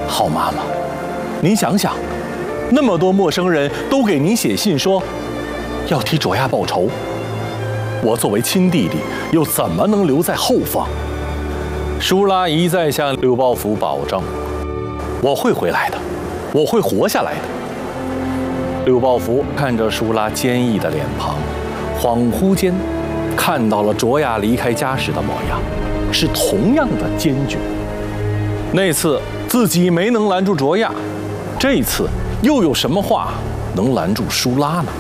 好妈妈，您想想，那么多陌生人都给您写信说要替卓亚报仇，我作为亲弟弟又怎么能留在后方？舒拉一再向柳抱负保证，我会回来的，我会活下来的。柳抱负看着舒拉坚毅的脸庞，恍惚间看到了卓亚离开家时的模样，是同样的坚决。那次自己没能拦住卓亚，这一次又有什么话能拦住舒拉呢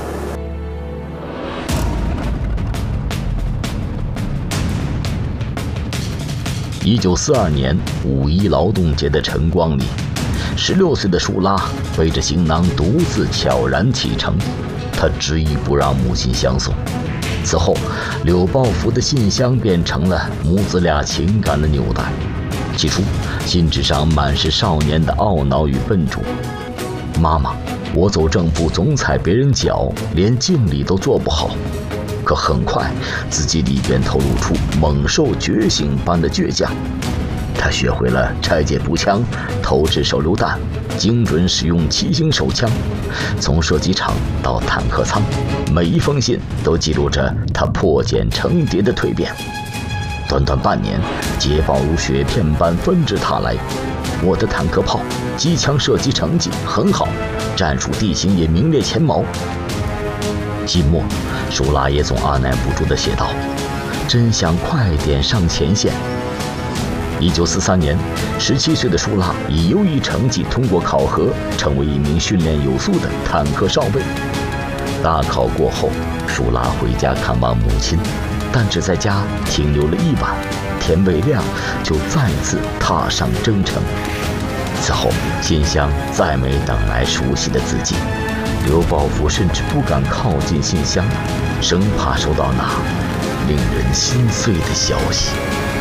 ？1942年五一劳动节的晨光里，16岁的舒拉背着行囊独自悄然启程，他执意不让母亲相送。此后，柳抱负的信箱变成了母子俩情感的纽带。起初，信纸上满是少年的懊恼与笨拙。妈妈，我走正步总踩别人脚，连敬礼都做不好。可很快，字迹里便透露出猛兽觉醒般的倔强。他学会了拆解步枪、投掷手榴弹，精准使用骑行手枪。从射击场到坦克舱，每一封信都记录着他破茧成蝶的蜕变。短短半年，捷报如雪片般纷至沓来。我的坦克炮、机枪射击成绩很好，战术地形也名列前茅。季末，舒拉也总按捺不住地写道：“真想快点上前线。”1943年，17岁的舒拉以优异成绩通过考核，成为一名训练有素的坦克少尉。大考过后，舒拉回家看望母亲，但只在家停留了一晚，天未亮就再次踏上征程。此后，信箱再没等来熟悉的字迹。柳抱负甚至不敢靠近信箱，生怕收到那令人心碎的消息。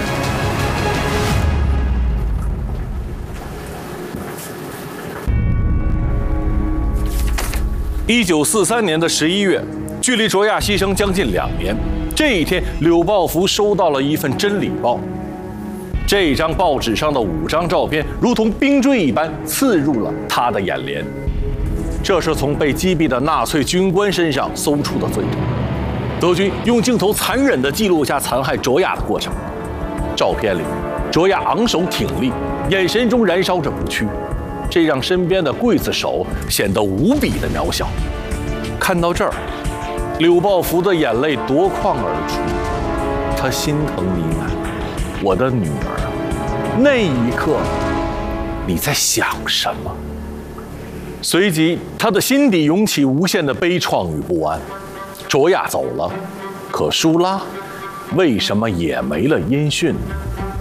1943年的11月，距离卓亚牺牲将近2年。这一天，柳抱负收到了一份真理报。这张报纸上的5张照片，如同冰锥一般刺入了他的眼帘。这是从被击毙的纳粹军官身上搜出的罪证。德军用镜头残忍地记录下残害卓亚的过程。照片里，卓亚昂首挺立，眼神中燃烧着不屈，这让身边的刽子手显得无比的渺小。看到这儿，柳抱负的眼泪夺眶而出，他心疼呢喃：“我的女儿啊，那一刻你在想什么？”随即，他的心底涌起无限的悲怆与不安。卓亚走了，可舒拉为什么也没了音讯呢？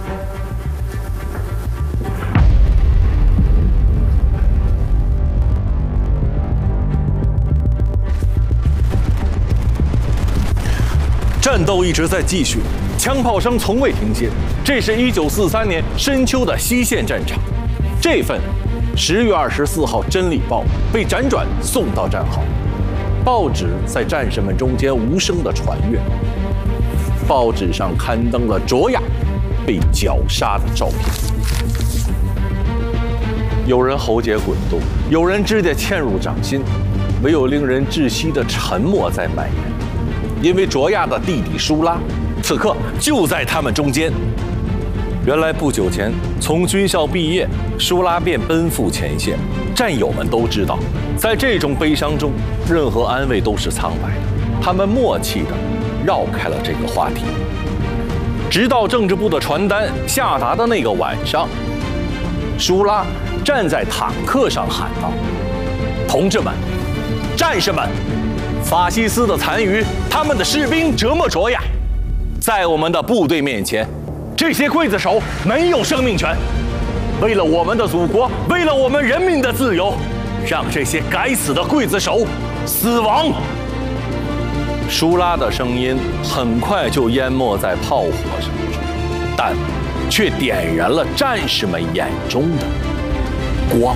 战斗一直在继续，枪炮声从未停歇。这是1943年深秋的西线战场。这份10月24号《真理报》被辗转送到战壕，报纸在战士们中间无声地传阅。报纸上刊登了卓亚被绞杀的照片，有人喉结滚动，有人指甲嵌入掌心，唯有令人窒息的沉默在蔓延。因为卓亚的弟弟舒拉，此刻就在他们中间。原来不久前从军校毕业，舒拉便奔赴前线。战友们都知道，在这种悲伤中，任何安慰都是苍白的。他们默契地绕开了这个话题，直到政治部的传单下达的那个晚上，舒拉站在坦克上喊道：“同志们，战士们！法西斯的残余，他们的士兵折磨卓亚，在我们的部队面前，这些刽子手没有生命权。为了我们的祖国，为了我们人民的自由，让这些该死的刽子手死亡！”舒拉的声音很快就淹没在炮火声中，但却点燃了战士们眼中的光。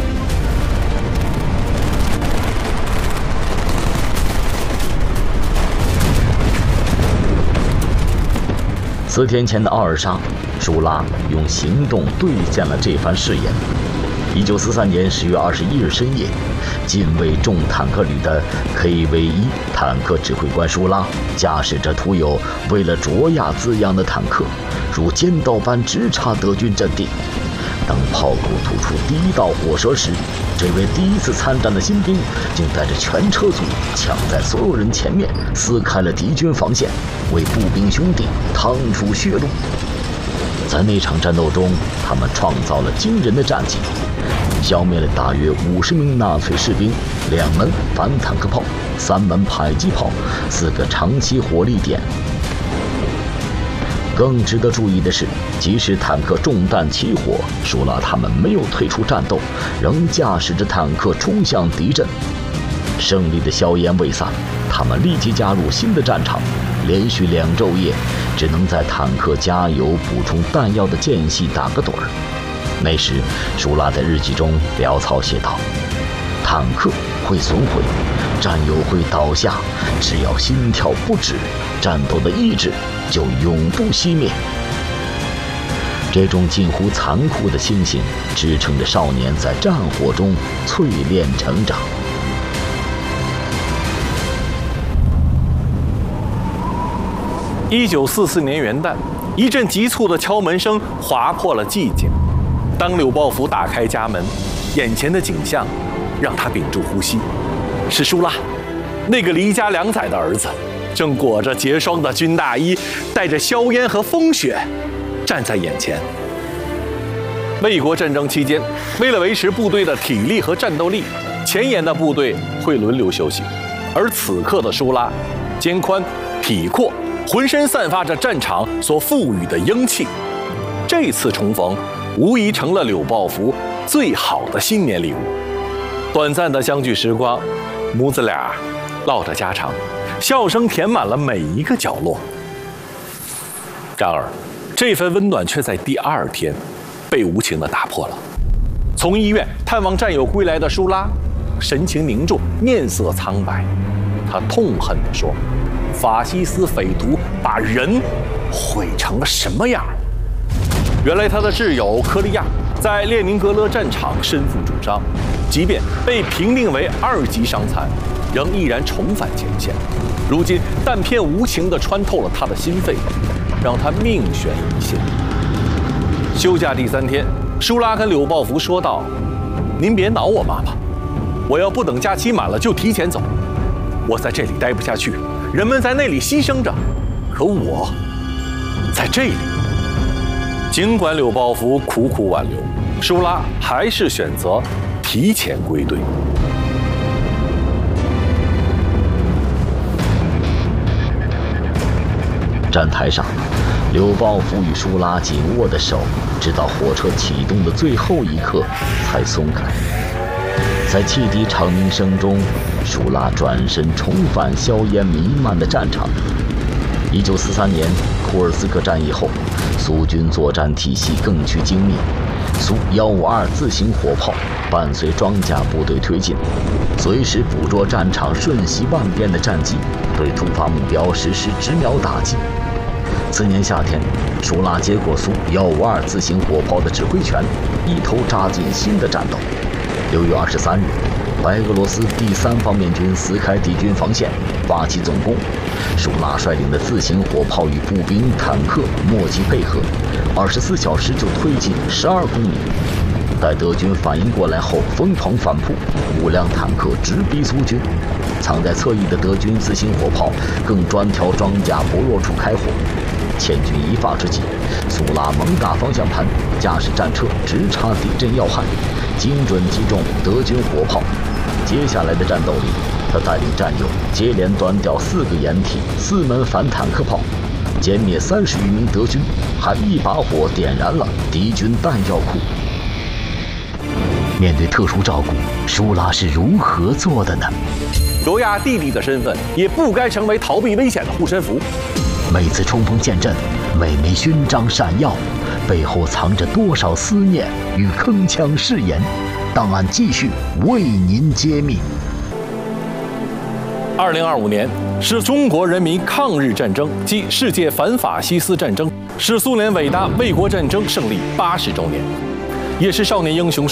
4天前的奥尔沙，舒拉用行动兑现了这番誓言。 1943年10月21日深夜，近卫重坦克旅的 KV-1坦克指挥官舒拉驾驶着涂有为了卓亚字样的坦克，如尖刀般直插德军阵地。当炮口吐出第一道火舌时，这位第一次参战的新兵竟带着全车族抢在所有人前面，撕开了敌军防线，为步兵兄弟趟出血路。在那场战斗中，他们创造了惊人的战绩，消灭了大约50名纳粹士兵，2门反坦克炮，3门迫击炮，4个长期火力点。更值得注意的是，即使坦克中弹起火，舒拉他们没有退出战斗，仍驾驶着坦克冲向敌阵。胜利的硝烟未散，他们立即加入新的战场，连续2昼夜，只能在坦克加油补充弹药的间隙打个盹儿。那时，舒拉在日记中潦草写道：“坦克会损毁，战友会倒下，只要心跳不止，战斗的意志就永不熄灭。”这种近乎残酷的心性，支撑着少年在战火中淬炼成长。 1944年元旦，一阵急促的敲门声划破了寂静。当柳报福打开家门，眼前的景象让他屏住呼吸。是舒拉，那个离家2载的儿子，正裹着结霜的军大衣，带着硝烟和风雪，站在眼前。卫国战争期间，为了维持部队的体力和战斗力，前沿的部队会轮流休息，而此刻的舒拉，肩宽体阔，浑身散发着战场所赋予的英气。这次重逢，无疑成了柳报福最好的新年礼物。短暂的相聚时光，母子俩唠着家常，笑声填满了每一个角落。然而，这份温暖却在第2天被无情地打破了。从医院探望战友归来的舒拉，神情凝重，面色苍白。他痛恨地说：“法西斯匪徒把人毁成了什么样？”原来他的挚友科利亚在列宁格勒战场身负重伤，即便被评定为2级伤残，仍毅然重返前线。如今弹片无情地穿透了他的心肺，让他命悬一线。休假第3天，舒拉跟柳报福说道：“您别恼我妈妈，我要不等假期满了就提前走。我在这里待不下去，人们在那里牺牲着，可我在这里。”尽管柳报福苦苦挽留，舒拉还是选择提前归队。 站台上，柳报福与舒拉紧握的手，直到火车启动的最后一刻才松开。在汽笛长鸣声中，舒拉转身重返硝烟弥漫的战场。1943年库尔斯克战役后，苏军作战体系更趋精密，苏152自行火炮伴随装甲部队推进，随时捕捉战场瞬息万变的战机，对突发目标实施直秒打击。次年夏天，舒拉接过苏152自行火炮的指挥权，一头扎进新的战斗。6月23日，白俄罗斯第3方面军撕开敌军防线，发起总攻。舒拉率领的自行火炮与步兵、坦克默契配合，24小时就推进12公里。待德军反应过来后，疯狂反扑，5辆坦克直逼苏军。藏在侧翼的德军自行火炮更专挑装甲薄弱处开火。千钧一发之际，苏拉猛打方向盘，驾驶战车直插敌阵要害，精准击中德军火炮。接下来的战斗里，他带领战友接连端掉4个掩体、4门反坦克炮，歼灭30余名德军，还一把火点燃了敌军弹药库。面对特殊照顾，舒拉是如何做的呢？ 卓亚弟弟的身份也不该成为逃避危险的护身符。 每次冲锋陷阵，每枚勋章闪耀，背后藏着多少思念与铿锵誓言？档案继续为您揭秘。 2025年是中国人民抗日战争暨世界反法西斯战争，是苏联伟大卫国战争胜利80周年，也是少年英雄